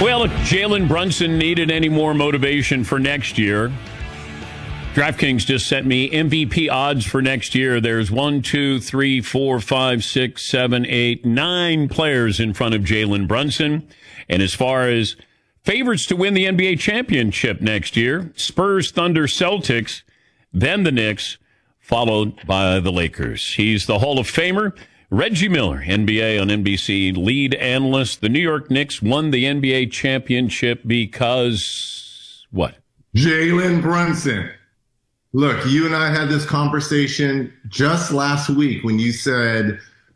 Well, if Jalen Brunson needed any more motivation for next year, DraftKings just sent me MVP odds for next year. There's 1, 2, 3, 4, 5, 6, 7, 8, 9 players in front of Jalen Brunson. And as far as favorites to win the NBA championship next year, Spurs, Thunder, Celtics, then the Knicks, followed by the Lakers. He's the Hall of Famer, Reggie Miller, NBA on NBC lead analyst. The New York Knicks won the NBA championship because what? Jalen Brunson. Look, you and I had this conversation just last week when you said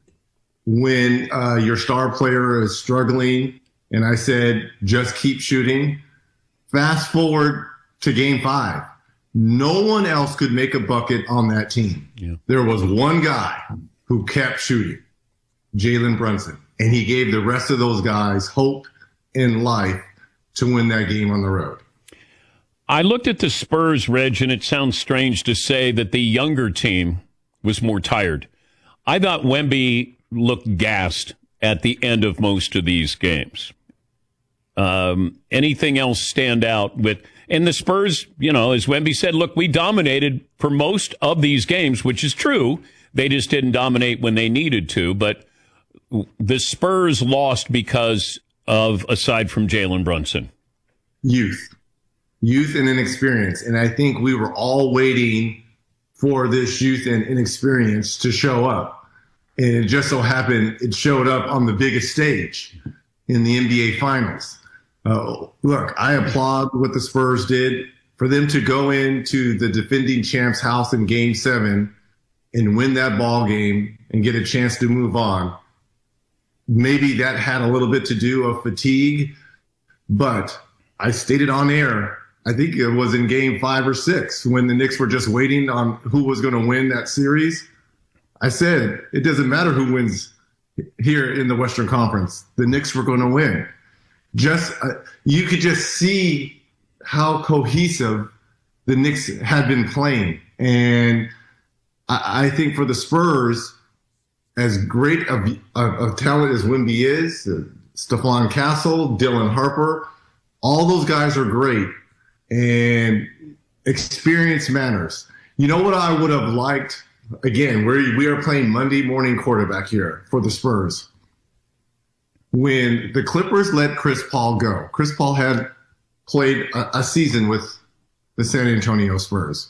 when your star player is struggling, and I said, just keep shooting. Fast forward to game 5. No one else could make a bucket on that team. Yeah. There was one guy who kept shooting, Jalen Brunson. And he gave the rest of those guys hope in life to win that game on the road. I looked at the Spurs, Reg, and it sounds strange to say that the younger team was more tired. I thought Wemby looked gassed at the end of most of these games. Anything else stand out with... And the Spurs, you know, as Wemby said, look, we dominated for most of these games, which is true. They just didn't dominate when they needed to. But the Spurs lost because of, aside from Jalen Brunson, youth and inexperience. And I think we were all waiting for this youth and inexperience to show up. And it just so happened it showed up on the biggest stage in the NBA Finals. Look, I applaud what the Spurs did. For them to go into the defending champ's house in Game 7 and win that ball game and get a chance to move on. Maybe that had a little bit to do with fatigue, but I stated on air, I think it was in Game 5 or 6 when the Knicks were just waiting on who was going to win that series. I said, it doesn't matter who wins here in the Western Conference. The Knicks were going to win. You could just see how cohesive the Knicks had been playing. And I think for the Spurs, as great of talent as Wemby is, Stephon Castle, Dylan Harper, all those guys are great. And experience matters. You know what I would have liked? Again, we are playing Monday morning quarterback here for the Spurs. When the Clippers let Chris Paul go, Chris Paul had played a season with the San Antonio Spurs.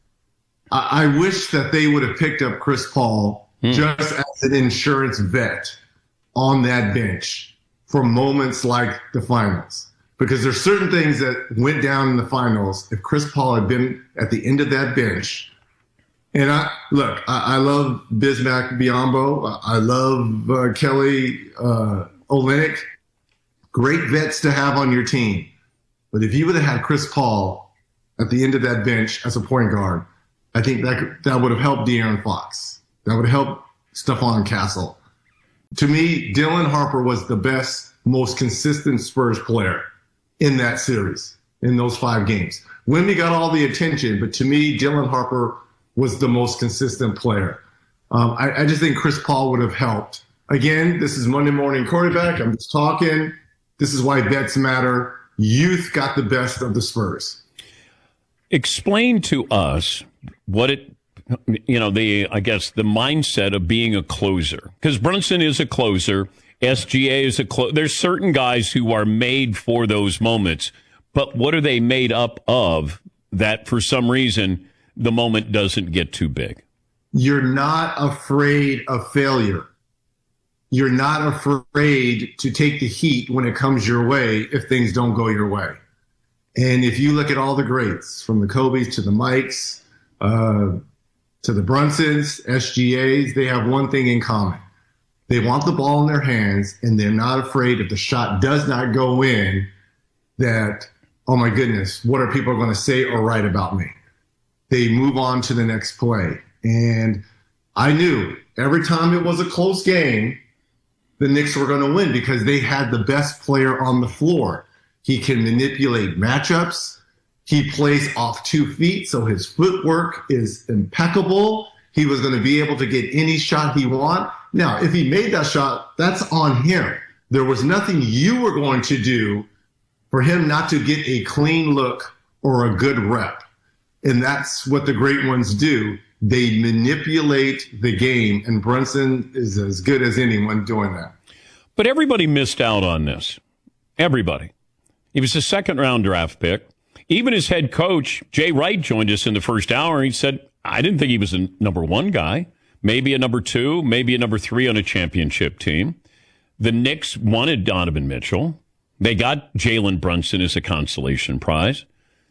I wish that they would have picked up Chris Paul just as an insurance vet on that bench for moments like the finals. Because there's certain things that went down in the finals. If Chris Paul had been at the end of that bench, and I love Bismack Biyombo. I love Kelly Olynyk. Great vets to have on your team. But if you would have had Chris Paul at the end of that bench as a point guard, I think that would have helped De'Aaron Fox. That would have helped Stephon Castle. To me, Dylan Harper was the best, most consistent Spurs player in that series, in those 5 games. Wemby got all the attention, but to me, Dylan Harper was the most consistent player. I just think Chris Paul would have helped. Again, this is Monday morning quarterback. I'm just talking. This is why bets matter. Youth got the best of the Spurs. Explain to us what the mindset of being a closer. Because Brunson is a closer. SGA is a closer. There's certain guys who are made for those moments. But what are they made up of that for some reason the moment doesn't get too big? You're not afraid of failure. You're not afraid to take the heat when it comes your way if things don't go your way. And if you look at all the greats, from the Kobes to the Mikes, to the Brunsons, SGAs, they have one thing in common. They want the ball in their hands, and they're not afraid if the shot does not go in that, oh my goodness, what are people going to say or write about me? They move on to the next play. And I knew every time it was a close game, the Knicks were going to win because they had the best player on the floor. He can manipulate matchups. He plays off 2 feet, so his footwork is impeccable. He was going to be able to get any shot he want. Now, if he made that shot, that's on him. There was nothing you were going to do for him not to get a clean look or a good rep. And that's what the great ones do. They manipulate the game, and Brunson is as good as anyone doing that. But everybody missed out on this. Everybody. He was a second-round draft pick. Even his head coach, Jay Wright, joined us in the first hour. He said, I didn't think he was a number one guy. Maybe a number two, maybe a number three on a championship team. The Knicks wanted Donovan Mitchell. They got Jalen Brunson as a consolation prize.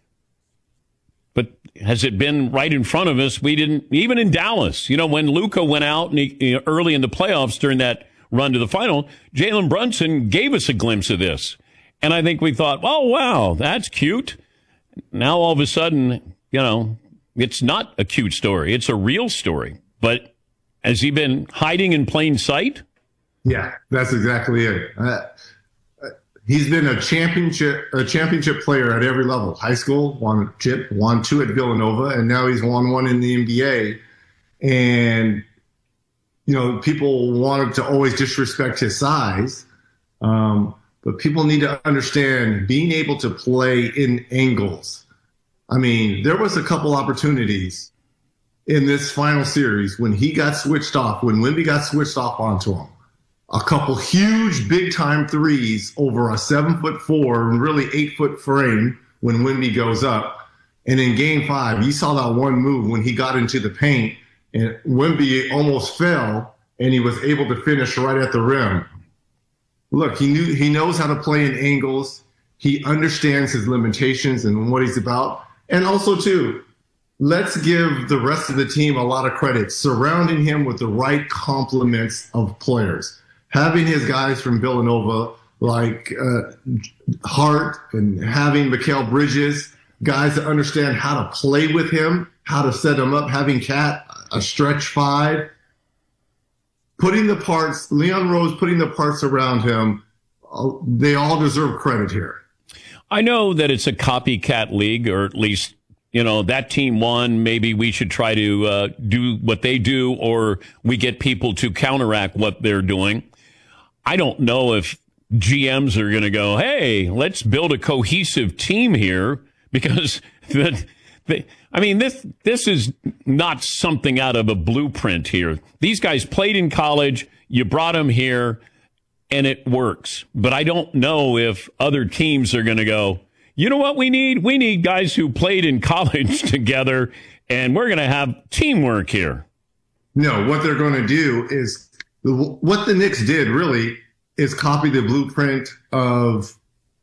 But has it been right in front of us? We didn't, even in Dallas, when Luka went out and early in the playoffs during that run to the final, Jalen Brunson gave us a glimpse of this. And I think we thought, oh, wow, that's cute. Now all of a sudden, it's not a cute story. It's a real story. But has he been hiding in plain sight? Yeah, that's exactly it. He's been a championship player at every level. High school, won a chip, won two at Villanova, and now he's won one in the NBA. And, people wanted to always disrespect his size. But people need to understand being able to play in angles. I mean, there was a couple opportunities in this final series when he got switched off, when Wemby got switched off onto him. A couple huge big-time threes over a 7'4" and really 8-foot frame when Wemby goes up. And in Game 5, you saw that one move when he got into the paint, and Wemby almost fell, and he was able to finish right at the rim. Look, he knows how to play in angles. He understands his limitations and what he's about. And also, too, let's give the rest of the team a lot of credit, surrounding him with the right complements of players. Having his guys from Villanova like Hart and having Mikal Bridges, guys that understand how to play with him, how to set him up, having Cat, a stretch five, Leon Rose putting the parts around him, they all deserve credit here. I know that it's a copycat league, or at least, that team won. Maybe we should try to do what they do, or we get people to counteract what they're doing. I don't know if GMs are going to go, hey, let's build a cohesive team here, because this is not something out of a blueprint here. These guys played in college. You brought them here, and it works. But I don't know if other teams are going to go, you know what we need? We need guys who played in college together, and we're going to have teamwork here. No, what they're going to do is what the Knicks did really is copy the blueprint of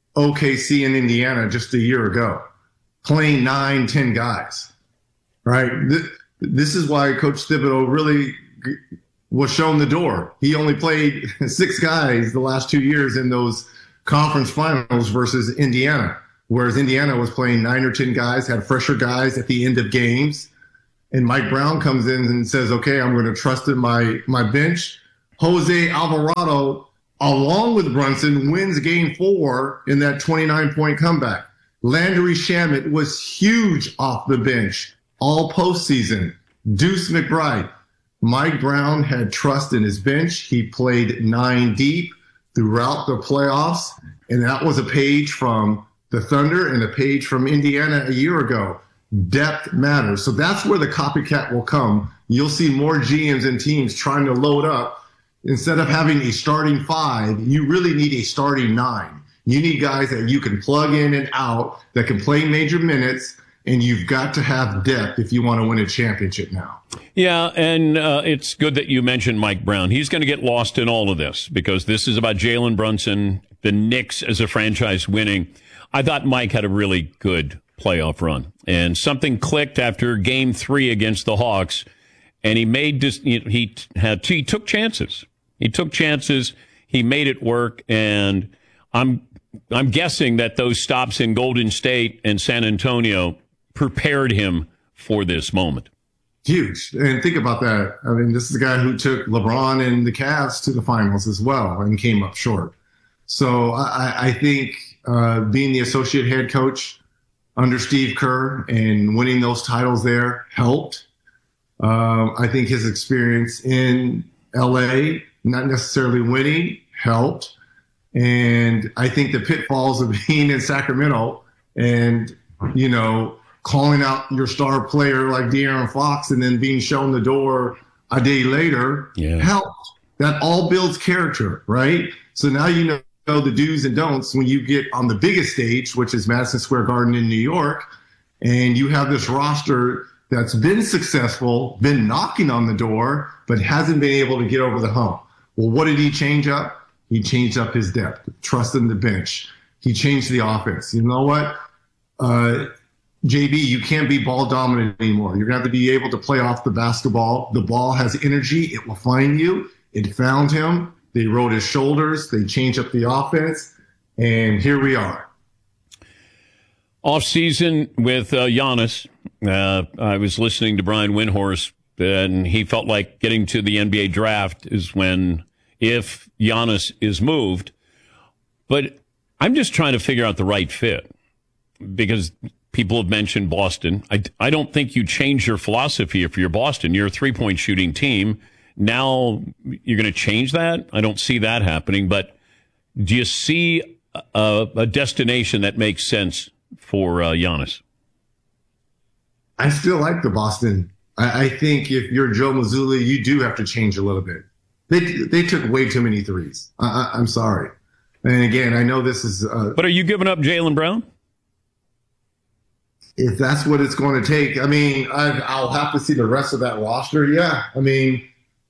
OKC and Indiana just a year ago, playing 9-10 guys, right? This is why Coach Thibodeau really was shown the door. He only played 6 guys the last 2 years in those conference finals versus Indiana, whereas Indiana was playing 9 or 10 guys, had fresher guys at the end of games. And Mike Brown comes in and says, okay, I'm going to trust in my bench. Jose Alvarado, along with Brunson, wins Game 4 in that 29-point comeback. Landry Shamet was huge off the bench all postseason. Deuce McBride. Mike Brown had trust in his bench. He played 9 deep throughout the playoffs, and that was a page from the Thunder and a page from Indiana a year ago. Depth matters. So that's where the copycat will come. You'll see more GMs and teams trying to load up. Instead of having a starting 5, you really need a starting 9. You need guys that you can plug in and out, that can play major minutes, and you've got to have depth if you want to win a championship now. Yeah, and it's good that you mentioned Mike Brown. He's going to get lost in all of this because this is about Jalen Brunson, the Knicks as a franchise winning. I thought Mike had a really good playoff run, and something clicked after Game 3 against the Hawks, and he took chances. He took chances. He made it work, and I'm guessing that those stops in Golden State and San Antonio prepared him for this moment. Huge. And think about that. I mean, this is a guy who took LeBron and the Cavs to the finals as well and came up short. So I think being the associate head coach under Steve Kerr and winning those titles there helped. I think his experience in LA, not necessarily winning, helped. And I think the pitfalls of being in Sacramento and, calling out your star player like De'Aaron Fox and then being shown the door a day later helped. That all builds character, right? So now you know the do's and don'ts when you get on the biggest stage, which is Madison Square Garden in New York, and you have this roster that's been successful, been knocking on the door, but hasn't been able to get over the hump. Well, what did he change up? He changed up his depth, trust in the bench. He changed the offense. You know what? JB, you can't be ball dominant anymore. You're going to have to be able to play off the basketball. The ball has energy. It will find you. It found him. They rode his shoulders. They changed up the offense. And here we are. Off season with Giannis. I was listening to Brian Windhorst, and he felt like getting to the NBA draft is when, if Giannis is moved. But I'm just trying to figure out the right fit, because people have mentioned Boston. I don't think you change your philosophy if you're Boston. You're a three-point shooting team. Now you're going to change that? I don't see that happening. But do you see a destination that makes sense for Giannis? I still like the Boston. I think if you're Joe Mazzulla, you do have to change a little bit. They took way too many threes. I'm sorry. And again, I know this is... but are you giving up Jaylen Brown? If that's what it's going to take. I mean, I'll have to see the rest of that roster. Yeah. I mean...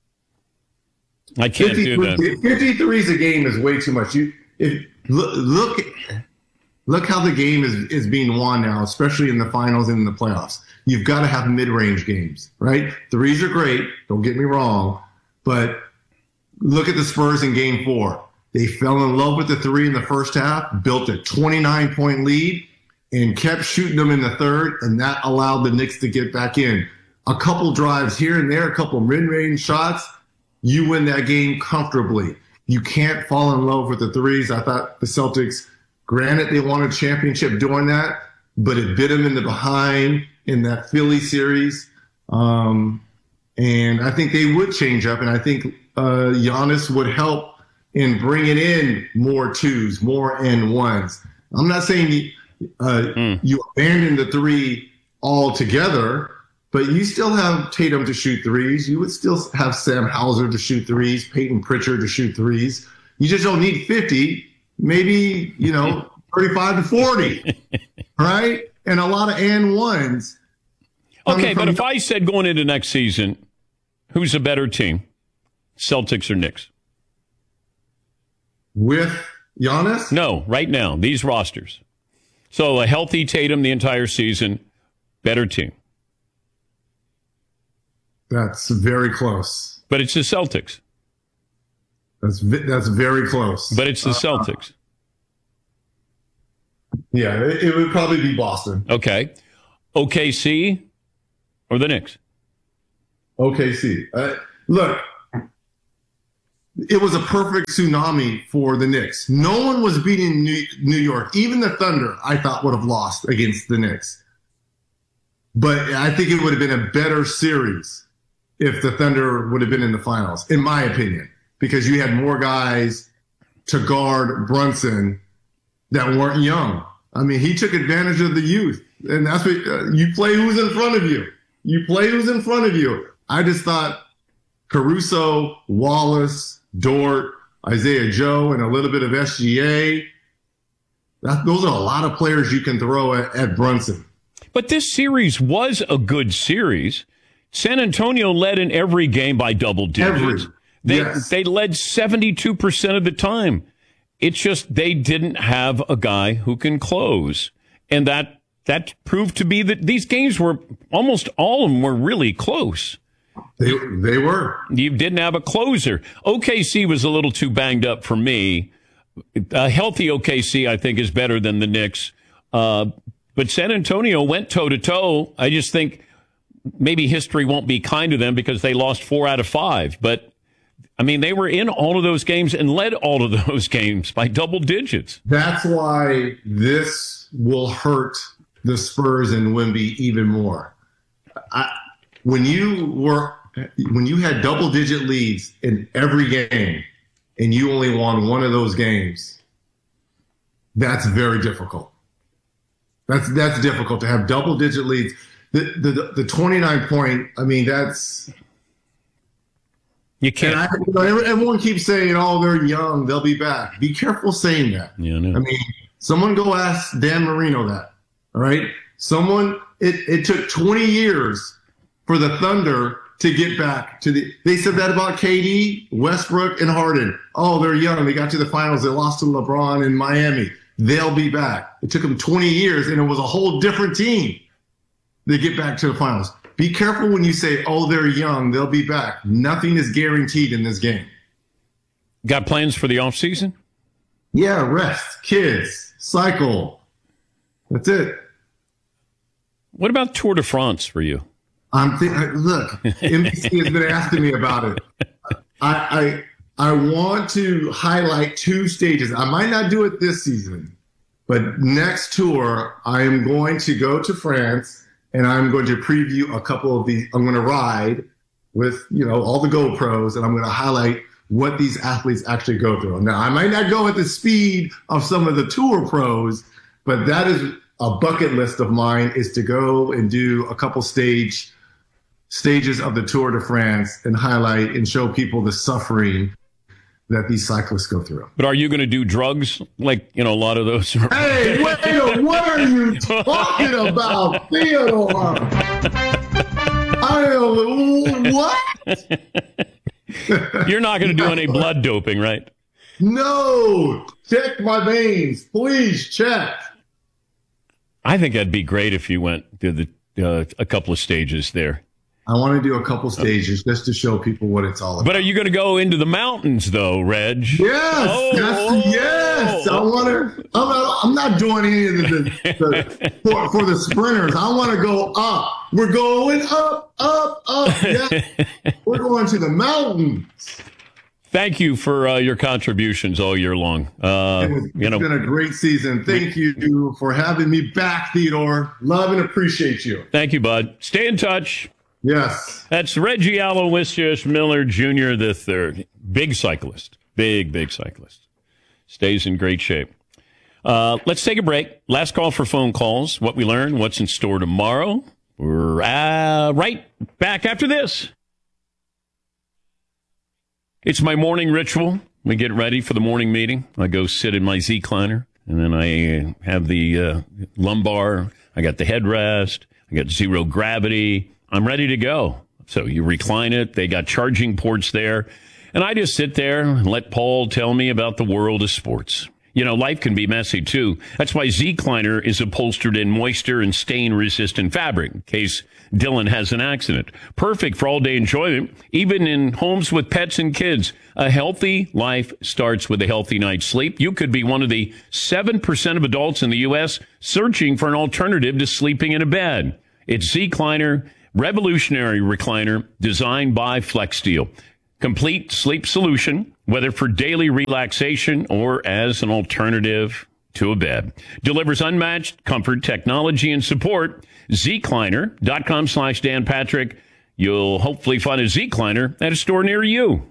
I can't do that. 53s a game is way too much. Look how the game is being won now, especially in the finals and in the playoffs. You've got to have mid-range games, right? Threes are great. Don't get me wrong. But look at the Spurs in Game 4. They fell in love with the three in the first half, built a 29-point lead, and kept shooting them in the third, and that allowed the Knicks to get back in. A couple drives here and there, a couple mid-range shots, you win that game comfortably. You can't fall in love with the threes. I thought the Celtics, granted they won a championship doing that, but it bit them in the behind in that Philly series. And I think they would change up, and I think Giannis would help in bringing in more twos, more and ones. I'm not saying you abandon the three altogether, but you still have Tatum to shoot threes. You would still have Sam Hauser to shoot threes, Peyton Pritchard to shoot threes. You just don't need 50, maybe, 35 to 40, right? And a lot of and ones. Okay, but if I said going into next season, who's a better team, Celtics or Knicks? With Giannis? No, right now, these rosters. So a healthy Tatum the entire season, better team. That's very close. But it's the Celtics. That's very close. But it's the Celtics. Yeah, it would probably be Boston. Okay. OKC or the Knicks? OKC. Look, it was a perfect tsunami for the Knicks. No one was beating New York. Even the Thunder, I thought, would have lost against the Knicks. But I think it would have been a better series if the Thunder would have been in the finals, in my opinion, because you had more guys to guard Brunson that weren't young. I mean, he took advantage of the youth, and that's what you play who's in front of you. You play who's in front of you. I just thought Caruso, Wallace, Dort, Isaiah Joe, and a little bit of SGA. Those are a lot of players you can throw at Brunson. But this series was a good series. San Antonio led in every game by double digits. They led 72% of the time. It's just they didn't have a guy who can close. And that proved to be that these games were, almost all of them were really close. They were. You didn't have a closer. OKC was a little too banged up for me. A healthy OKC, I think, is better than the Knicks. But San Antonio went toe-to-toe. I just think maybe history won't be kind to them because they lost 4 out of 5. But, I mean, they were in all of those games and led all of those games by double digits. That's why this will hurt the Spurs and Wemby even more. When you had double-digit leads in every game and you only won one of those games, that's very difficult. That's difficult to have double-digit leads. The 29-point, I mean, that's... You can't. Everyone keeps saying, "Oh, they're young; they'll be back." Be careful saying that. Yeah, no. I mean, someone go ask Dan Marino that. All right, someone. It took 20 years for the Thunder to get back to the. They said that about KD, Westbrook, and Harden. Oh, they're young. They got to the finals. They lost to LeBron in Miami. They'll be back. It took them 20 years, and it was a whole different team to get back to the finals. Be careful when you say, "Oh, they're young; they'll be back." Nothing is guaranteed in this game. Got plans for the offseason? Yeah, rest, kids, cycle. That's it. What about Tour de France for you? Look, NBC has been asking me about it. I want to highlight 2 stages. I might not do it this season, but next tour, I am going to go to France. And I'm going to preview a couple of these. I'm going to ride with, all the GoPros, and I'm going to highlight what these athletes actually go through. Now, I might not go at the speed of some of the tour pros, but that is a bucket list of mine, is to go and do a couple stages of the Tour de France and highlight and show people the suffering that these cyclists go through. But are you going to do drugs like, a lot of those? Hey, what are you talking about, Theodore? What? You're not going to do any blood doping, right? No. Check my veins. Please check. I think that'd be great if you went to a couple of stages there. I want to do a couple stages just to show people what it's all about. But are you going to go into the mountains, though, Reg? Yes, yes. I want to. I'm not doing any of for the sprinters. I want to go up. We're going up. Yeah. We're going to the mountains. Thank you for your contributions all year long. It's been a great season. Thank you for having me back, Theodore. Love and appreciate you. Thank you, bud. Stay in touch. Yes. That's Reggie Aloysius Miller Jr. III. Big cyclist. Big cyclist. Stays in great shape. Let's take a break. Last call for phone calls. What we learned, what's in store tomorrow. We're right back after this. It's my morning ritual. We get ready for the morning meeting. I go sit in my Z-Cliner, and then I have the lumbar. I got the headrest. I got zero gravity. I'm ready to go. So you recline it. They got charging ports there. And I just sit there and let Paul tell me about the world of sports. Life can be messy, too. That's why Z-Cliner is upholstered in moisture and stain-resistant fabric in case Dylan has an accident. Perfect for all-day enjoyment, even in homes with pets and kids. A healthy life starts with a healthy night's sleep. You could be one of the 7% of adults in the U.S. searching for an alternative to sleeping in a bed. It's Z-Cliner, revolutionary recliner designed by FlexSteel. Complete sleep solution, whether for daily relaxation or as an alternative to a bed. Delivers unmatched comfort, technology, and support. ZCliner.com/Dan Patrick. You'll hopefully find a Z-Cliner at a store near you.